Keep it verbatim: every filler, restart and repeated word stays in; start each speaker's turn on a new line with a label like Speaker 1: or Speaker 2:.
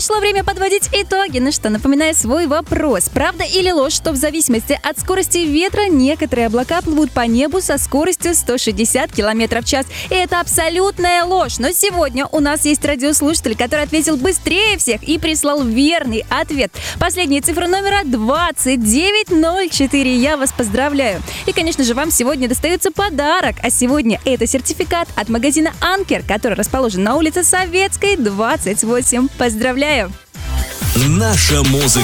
Speaker 1: Пришло время подводить итоги. Ну что, напоминаю свой вопрос. Правда или ложь, что в зависимости от скорости ветра некоторые облака плывут по небу со скоростью сто шестьдесят километров в час? И это абсолютная ложь. Но сегодня у нас есть радиослушатель, который ответил быстрее всех и прислал верный ответ. Последние цифры номера двадцать девять ноль четыре. Я вас поздравляю. И, конечно же, вам сегодня достается подарок. А сегодня это сертификат от магазина «Анкер», который расположен на улице Советской, двадцать восемь. Поздравляю!
Speaker 2: Наша музыка.